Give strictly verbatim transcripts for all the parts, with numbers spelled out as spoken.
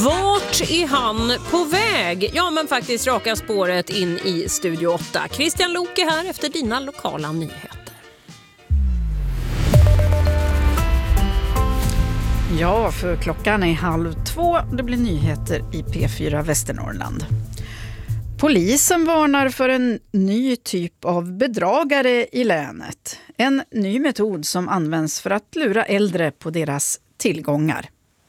Vart är han på väg? Ja, men faktiskt raka spåret in i Studio åtta. Christian Lok är här efter dina lokala nyheter. Ja, för klockan är halv två. Det blir nyheter i P fyra Västernorrland. Polisen varnar för en ny typ av bedragare i länet. En ny metod som används för att lura äldre på deras tillgångar.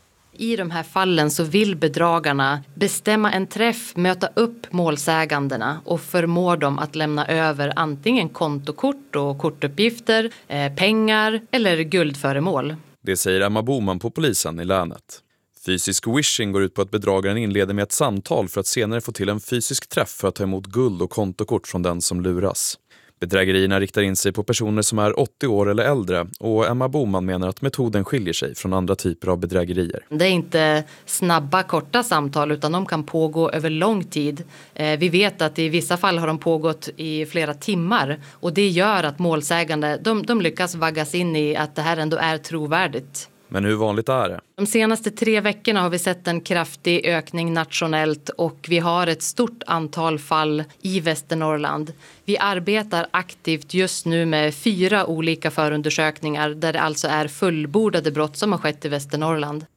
I de här fallen så vill bedragarna bestämma en träff, möta upp målsägandena och förmå dem att lämna över antingen kontokort och kortuppgifter, eh, pengar eller guldföremål. Det säger Emma Boman på polisen i länet. Fysisk wishing går ut på att bedragaren inleder med ett samtal för att senare få till en fysisk träff för att ta emot guld och kontokort från den som luras. Bedrägerierna riktar in sig på personer som är åttio år eller äldre och Emma Boman menar att metoden skiljer sig från andra typer av bedrägerier. Det är inte snabba, korta samtal utan de kan pågå över lång tid. Eh, vi vet att i vissa fall har de pågått i flera timmar och det gör att målsägande de, de lyckas vaggas in i att det här ändå är trovärdigt. Men hur vanligt är det? De senaste tre veckorna har vi sett en kraftig ökning nationellt och vi har ett stort antal fall i Västernorrland. Vi arbetar aktivt just nu med fyra olika förundersökningar där det alltså är fullbordade brott som har skett i Västernorrland.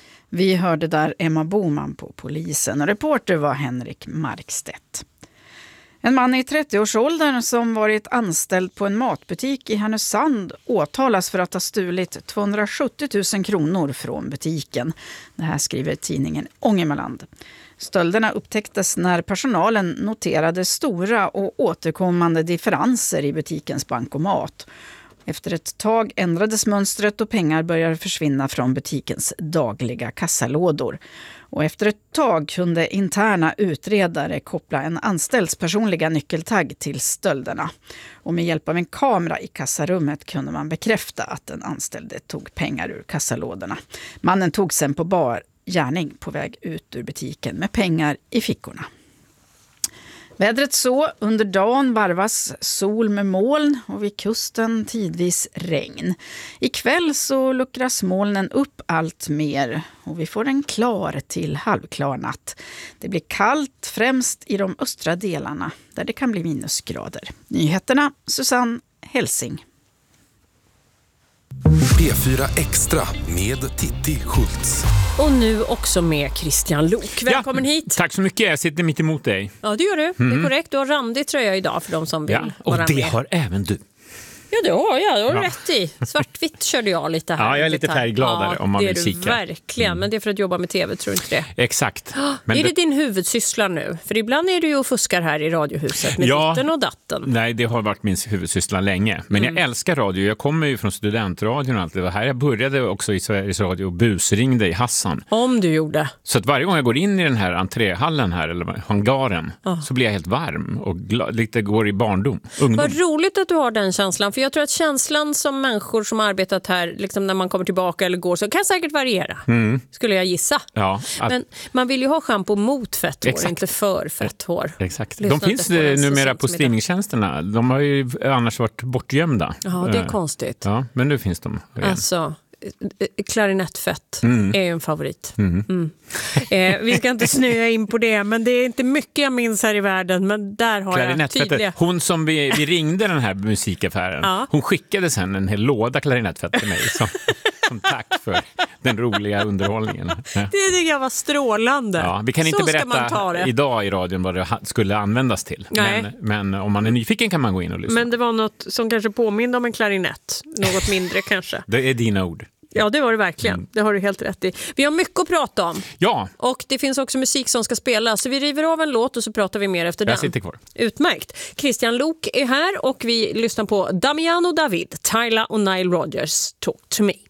Vi hörde där Emma Boman på polisen och reporter var Henrik Markstedt. En man i trettioårsåldern som varit anställd på en matbutik i Härnösand åtalas för att ha stulit tvåhundrasjuttio tusen kronor från butiken. Det här skriver tidningen Ångermanland. Stölderna upptäcktes när personalen noterade stora och återkommande differenser i butikens bankomat. Efter ett tag ändrades mönstret och pengar började försvinna från butikens dagliga kassalådor. Och efter ett tag kunde interna utredare koppla en anställds personliga nyckeltagg till stölderna. Och med hjälp av en kamera i kassarummet kunde man bekräfta att den anställde tog pengar ur kassalådorna. Mannen tog sen på bar gärning på väg ut ur butiken med pengar i fickorna. Vädret så, under dagen varvas sol med moln och vid kusten tidvis regn. Ikväll så luckras molnen upp allt mer och vi får en klar till halvklar natt. Det blir kallt främst i de östra delarna där det kan bli minusgrader. Nyheterna, Susanne Helsing. P fyra Extra med Titti Schultz. Och nu också med Christian Lok. Välkommen ja, hit. Tack så mycket, jag sitter mitt emot dig. Ja, det gör du. Mm. Det är korrekt. Du har randig tröja idag för de som vill ja, och vara det med. har även du. Ja, det har jag. Det har du Ja. rätt i. Svartvitt körde jag lite här. Ja, jag är lite färggladare ja, om man vill vill kika. kika. Det är du verkligen, mm. men det är för att jobba med tv, tror du inte det? Exakt. Men är det din huvudsyssla nu? För ibland är du ju och fuskar här i radiohuset med ja, ditten och datten. Nej, det har varit min huvudsyssla länge. Men mm. jag älskar radio. Jag kommer ju från studentradion och allt det här. Jag började också i Sveriges Radio och busringde i Hassan. Om du gjorde. Så att varje gång jag går in i den här entréhallen här, eller hangaren, oh. så blir jag helt varm och glad, lite går i barndom. Ungdom. Vad roligt att du har den känslan. För jag tror att känslan som människor som har arbetat här, liksom när man kommer tillbaka eller går, så kan säkert variera. Mm. Skulle jag gissa. Ja, att... Men man vill ju ha shampoo mot fett hår, Exakt. inte för fett hår. Exakt. Lyssna De finns numera på streamingtjänsterna. De har ju annars varit bortgömda. Ja, det är konstigt. Ja, men nu finns de. Igen. Alltså, klarinettfett mm. är ju en favorit. Mm. Mm. Eh, vi ska inte snöa in på det, men det är inte mycket jag minns här i världen, men där har jag tydliga. Hon som vi, vi ringde den här musikaffären, ja. hon skickade sen en hel låda klarinettfett till mig som, som tack för den roliga underhållningen. Det tycker jag var strålande. Ja, vi kan Så inte berätta idag i radion vad det skulle användas till. Men, men om man är nyfiken kan man gå in och lyssna. Men det var något som kanske påminner om en klarinett. Något mindre kanske. Det är dina ord. Ja, det var det verkligen. Mm. Det har du helt rätt i. Vi har mycket att prata om. Ja. Och det finns också musik som ska spelas. Så vi river av en låt och så pratar vi mer efter den. Jag sitter kvar. Utmärkt. Christian Lok är här och vi lyssnar på Damiano David, Tyla och Nile Rodgers, Talk to me.